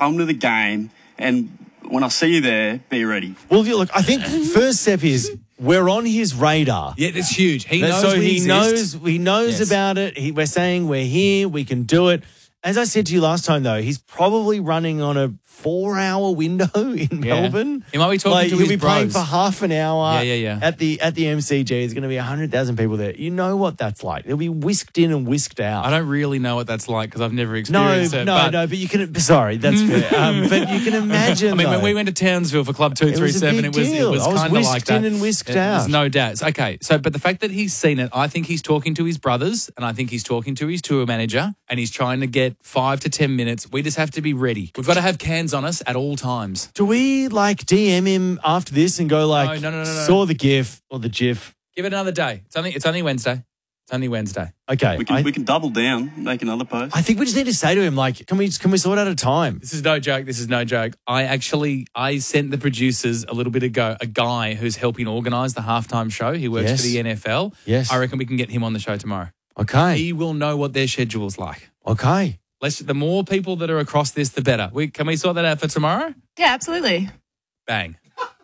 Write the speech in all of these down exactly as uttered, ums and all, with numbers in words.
come to the game, and when I see you there, be ready. Well, look, I think first step is we're on his radar. Yeah, that's huge. He knows so we he exist. knows he knows Yes. about it. He, we're saying we're here. We can do it. As I said to you last time, though, he's probably running on a four-hour window in Yeah. Melbourne. He might be talking like, to he'll his be playing bros. for half an hour. Yeah, yeah, yeah. At the at the M C G, there's going to be a hundred thousand people there. You know what that's like. They'll be whisked in and whisked out. I don't really know what that's like because I've never no, experienced it. no, but no. But you can. Sorry, that's fair. Um, but you can imagine. I mean, though, when we went to Townsville for Club two three seven, it it was was a big it deal. was I was kind of like whisked that. in and whisked There's out. no doubts. Okay, so but the fact that he's seen it, I think he's talking to his brothers, and I think he's talking to his tour manager, and he's trying to get five to ten minutes. We just have to be ready. We've got to have cans on us at all times. Do we like D M him after this and go like, No, no, no, no, no. saw the GIF or the GIF? Give it another day. It's only it's only Wednesday. It's only Wednesday. Okay, We can I, we can double down, make another post. I think we just need to say to him like, can we can we sort out a time? This is no joke. This is no joke. I actually I sent the producers a little bit ago a guy who's helping organise the halftime show. He works Yes. for the N F L. Yes. I reckon we can get him on the show tomorrow. Okay, He will know what their schedule's like. okay. Let's the more people that are across this, the better. We can we sort that out for tomorrow? Yeah, absolutely. Bang.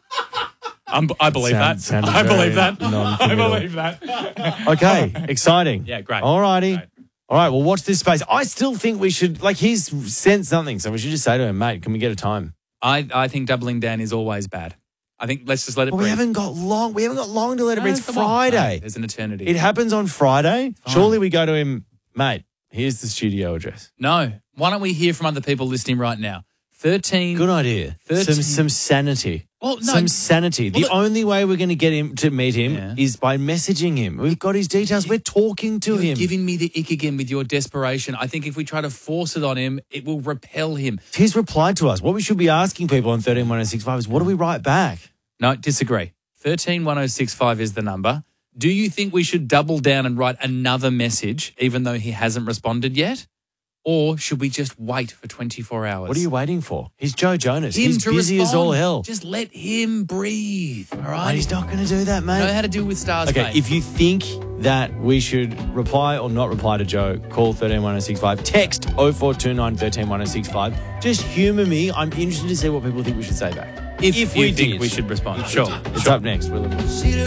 I'm, I believe Sound- that. sounded I very believe that. I non-committal. believe that. Okay, exciting. Yeah, great. All righty. Great. All right, well, watch this space. I still think we should, like, he's sent something, so we should just say to him, mate, can we get a time? I, I think doubling down is always bad. I think let's just let it Well, we breathe. haven't got long. We haven't got long to let it No, breathe. It's come on. Friday. No, there's an eternity. It happens on Friday. Fine. Surely we go to him, mate, here's the studio address. no. Why don't we hear from other people listening right now? thirteen. Good idea. Some, thirteen some sanity. Well, no. Some sanity. Well, the look- only way we're going to get him to meet him Yeah. is by messaging him. We've got his details. We're talking to You're him. giving me the ick again with your desperation. I think if we try to force it on him, it will repel him. He's replied to us. What we should be asking people on thirteen one oh six five is, what do we write back? No, disagree. thirteen one oh six five is the number. Do you think we should double down and write another message even though he hasn't responded yet? Or should we just wait for twenty-four hours? What are you waiting for? He's Joe Jonas. Him He's to busy as all respond. hell. Just let him breathe, all Mate, right? he's not going to do that, mate. Know how to deal with stars, Okay, mate. if you think that we should reply or not reply to Joe, call thirteen one oh six five. Text oh four two nine, one three one oh six five. Just humour me. I'm interested to see what people think we should say back. if, if you we think did. we should respond. Sure. It's up next. We'll